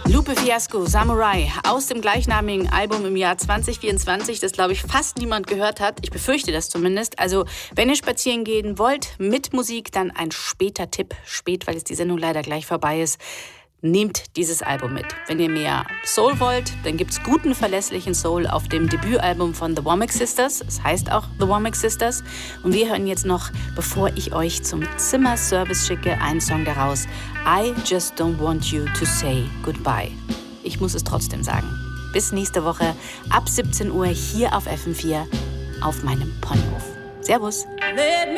Lupe Fiasco, Samurai, aus dem gleichnamigen Album im Jahr 2024, das, glaube ich, fast niemand gehört hat. Ich befürchte das zumindest. Also, wenn ihr spazieren gehen wollt mit Musik, dann ein später Tipp. Spät, weil jetzt die Sendung leider gleich vorbei ist. Nehmt dieses Album mit. Wenn ihr mehr Soul wollt, dann gibt's guten, verlässlichen Soul auf dem Debütalbum von The Womack Sisters. Es heißt auch The Womack Sisters. Und wir hören jetzt noch, bevor ich euch zum Zimmerservice schicke, einen Song daraus. I Just Don't Want You to Say Goodbye. Ich muss es trotzdem sagen. Bis nächste Woche ab 17 Uhr hier auf FM4 auf meinem Ponyhof. Servus.